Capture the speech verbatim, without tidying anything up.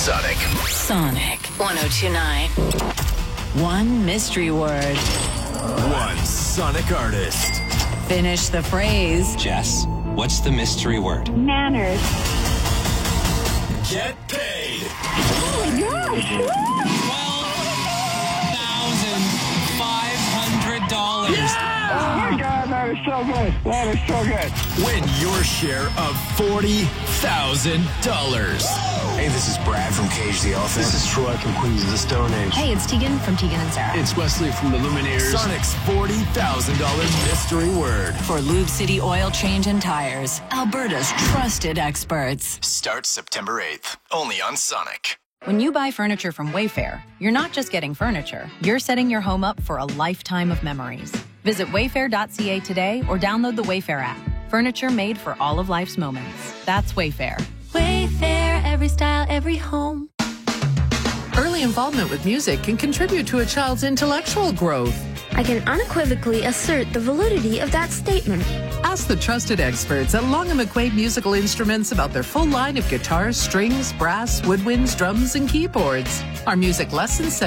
Sonic. Sonic one oh two point nine. One mystery word. One Sonic artist. Finish the phrase. Jess, what's the mystery word? Manners. Get paid. Oh my gosh. twelve thousand five hundred dollars. Oh my God, that is so good. That is so good. Win your share of forty thousand dollars. Hey, this is Brad from Cage the Elephant. This is Troy from Queens of the Stone Age. Hey, it's Tegan from Tegan and Sarah. It's Wesley from the Lumineers. Sonic's forty thousand dollars mystery word. For Lube City Oil Change and Tires, Alberta's trusted experts. Starts September eighth. Only on Sonic. When you buy furniture from Wayfair, you're not just getting furniture. You're setting your home up for a lifetime of memories. Visit wayfair dot c a today or download the Wayfair app. Furniture made for all of life's moments. That's Wayfair. Wayfair, every style, every home. Early involvement with music can contribute to a child's intellectual growth. I can unequivocally assert the validity of that statement. Ask the trusted experts at Long and McQuaid Musical Instruments about their full line of guitars, strings, brass, woodwinds, drums, and keyboards. Our music lessons